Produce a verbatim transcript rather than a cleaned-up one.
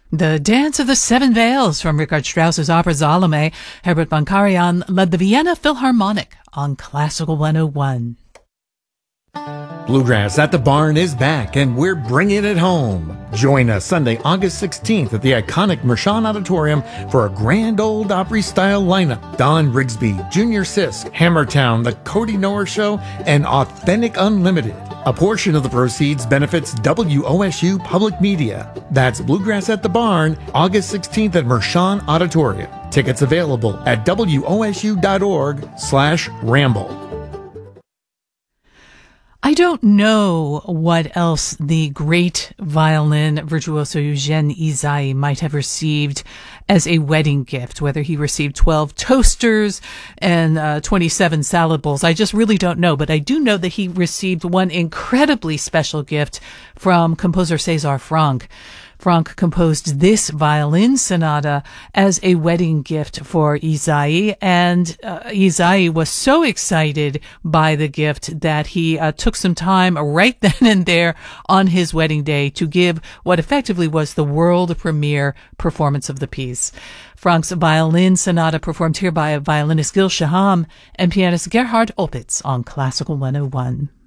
The Dance of the Seven Veils from Richard Strauss's opera Salome. Herbert von Karajan led the Vienna Philharmonic on Classical one oh one. Bluegrass at the Barn is back, and we're bringing it home. Join us Sunday, August sixteenth at the iconic Mershon Auditorium for a grand old Opry-style lineup. Don Rigsby, Junior Sisk, Hammertown, The Cody Noer Show, and Authentic Unlimited. A portion of the proceeds benefits W O S U Public Media. That's Bluegrass at the Barn, August sixteenth at Mershon Auditorium. Tickets available at W O S U dot org slash ramble. I don't know what else the great violin virtuoso Eugene Ysaÿe might have received as a wedding gift, whether he received twelve toasters and uh, twenty-seven salad bowls. I just really don't know, but I do know that he received one incredibly special gift from composer César Franck. Franck composed this violin sonata as a wedding gift for Ysaÿe, and uh, Ysaÿe was so excited by the gift that he uh, took some time right then and there on his wedding day to give what effectively was the world premiere performance of the piece. Franck's violin sonata performed here by violinist Gil Shaham and pianist Gerhard Opitz on Classical one oh one.